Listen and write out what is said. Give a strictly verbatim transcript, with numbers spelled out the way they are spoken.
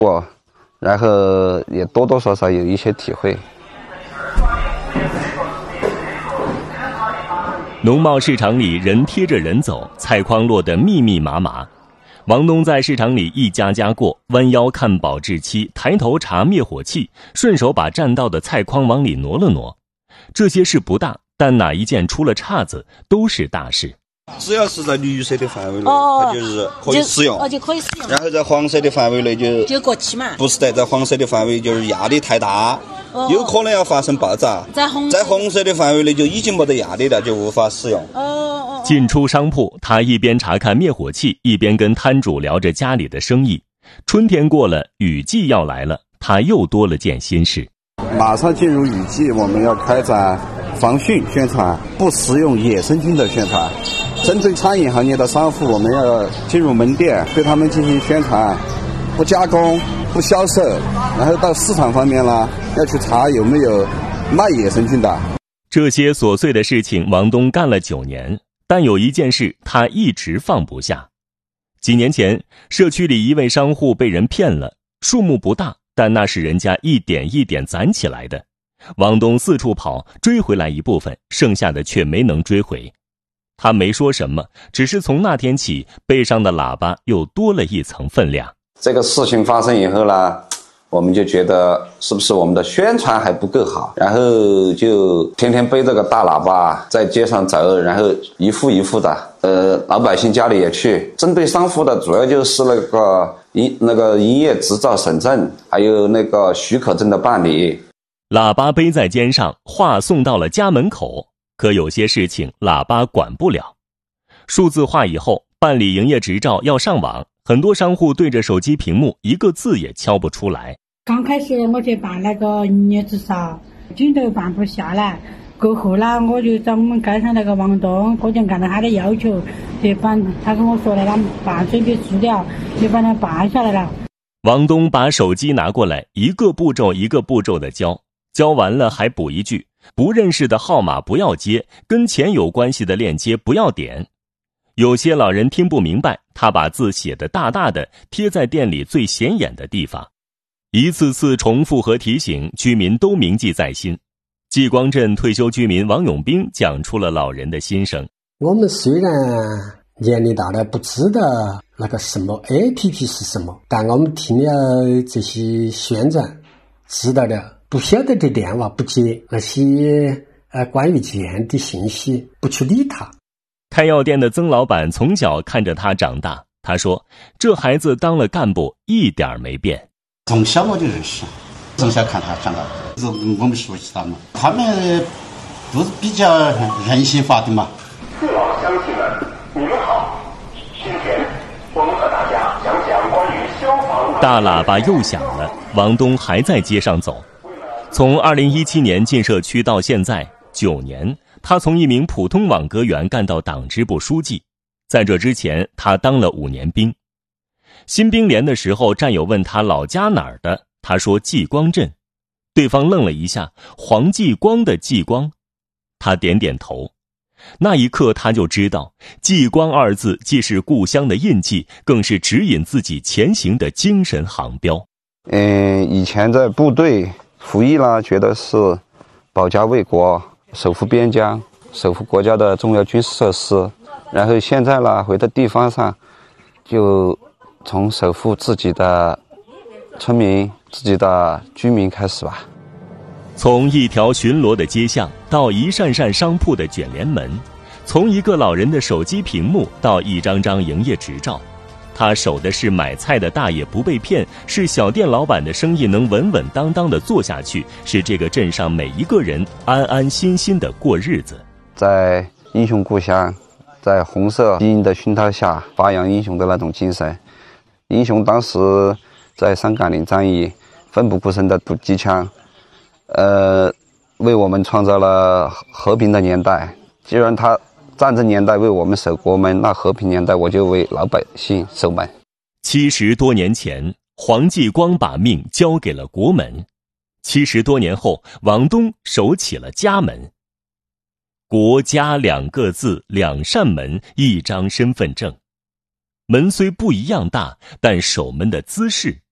我，然后也多多少少有一些体会。 农贸市场里人贴着人走，菜筐落得密密麻麻。王东在市场里一家家过，弯腰看保质期，抬头查灭火器，顺手把占道的菜筐往里挪了挪。这些事不大，但哪一件出了岔子都是大事。 只要是在绿色的范围内，哦、它就是可以使用， 哦就可以使用。 然后在黄色的范围内就就过期嘛。 不是的，在黄色的范围就是压力太大，哦、有可能要发生爆炸。 在红在红色的范围内就已经没得压力了，就无法使用。 哦哦。 进出商铺，他一边查看灭火器，一边跟摊主聊着家里的生意。春天过了，雨季要来了，他又多了件心事。 马上进入雨季，我们要开展防汛宣传，不食用野生菌的宣传。针对餐饮行业的商户，我们要进入门店，对他们进行宣传，不加工、不销售。然后到市场方面呢，要去查有没有卖野生菌的。 这些琐碎的事情，王东干了九年，但有一件事他一直放不下。几年前，社区里一位商户被人骗了，数目不大，但那是人家一点一点攒起来的。王东四处跑，追回来一部分，剩下的却没能追回。他没说什么，只是从那天起，背上的喇叭又多了一层分量。 这个事情发生以后呢，我们就觉得是不是我们的宣传还不够好，然后就天天背这个大喇叭在街上走，然后一户一户的，呃，老百姓家里也去。针对商户的主要就是那个营那个营业执照审证，还有那个许可证的办理。 喇叭背在肩上，话送到了家门口。可有些事情喇叭管不了。数字化以后，办理营业执照要上网，很多商户对着手机屏幕一个字也敲不出来。 刚开始我去办那个营业执照，军头办不下来，过后呢我就找我们街上那个王东，我就按照他的要求，就把他跟我说的他办水的资料就把它办下来了。 王东把手机拿过来，一个步骤一个步骤的教，教完了还补一句，不认识的号码不要接，跟钱有关系的链接不要点。有些老人听不明白，他把字写得大大的，贴在店里最显眼的地方。一次次重复和提醒，居民都铭记在心。继光镇退休居民王永兵讲出了老人的心声。 我们虽然年龄大了，不知道那个什么 A P P 是什么，但我们听了这些宣传，知道了。不晓得的电话不接，那些呃关于钱的信息不去理他。 开药店的曾老板从小看着他长大，他说这孩子当了干部一点没变。 从小我就认识，从小看他长大，是我们熟悉他嘛，他们都是比较人性化的嘛。 父老乡亲们，你们好，今天我们和大家讲讲关于消防。 大喇叭又响了，王东还在街上走。从二零一七年进社区到现在九年，他从一名普通网格员干到党支部书记。在这之前，他当了五年兵。新兵连的时候，战友问他老家哪儿的，他说继光镇。对方愣了一下，黄继光的继光。他点点头。那一刻他就知道，继光二字既是故乡的印记，更是指引自己前行的精神航标。 嗯，以前在部队服役呢，觉得是保家卫国，守护边疆，守护国家的重要军事设施。然后现在呢，回到地方上，就从守护自己的村民、自己的居民开始吧。 从一条巡逻的街巷到一扇扇商铺的卷帘门，从一个老人的手机屏幕到一张张营业执照，他守的是买菜的大爷不被骗，是小店老板的生意能稳稳当当的做下去，是这个镇上每一个人安安心心的过日子。 在英雄故乡，在红色基因的熏陶下，发扬英雄的那种精神。英雄当时在三岗岭战役，奋不顾身的堵机枪，呃，为我们创造了和平的年代。既然他战争年代为我们守国门，那和平年代我就为老百姓守门。 七十多年前，黄继光把命交给了国门；七十多年后，王东守起了家门。国家两个字，两扇门，一张身份证。门虽不一样大，但守门的姿势